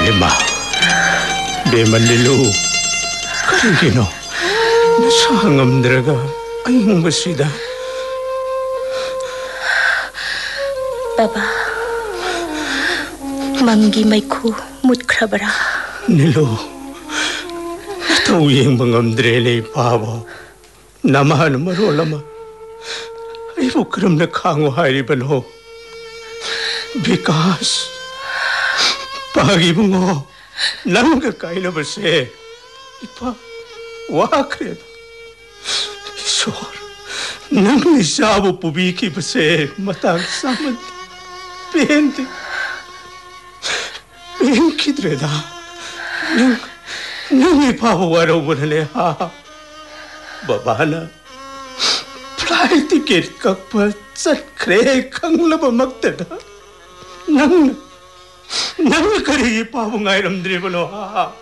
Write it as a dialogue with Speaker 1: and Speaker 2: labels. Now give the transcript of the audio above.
Speaker 1: Bema, Bema Nilu, karigino, nasangam draga, ayong masida.
Speaker 2: Baba, mamgi may ku mutkrabara.
Speaker 1: Nilu, natawiyang mangamdre na ipawa, namahan marolama, ay bukram na kango hariban ho. Because, pagi mo nang kaila base, ipa, wakre, isor, nang nisabo pubiki base, matang saman, pente, penkidreda, nang ipawaraw mo na leha, babana, flight ticket kakpa, sa kre kang labamagtada, nang karigi pa mo nga iramdri mo no ha.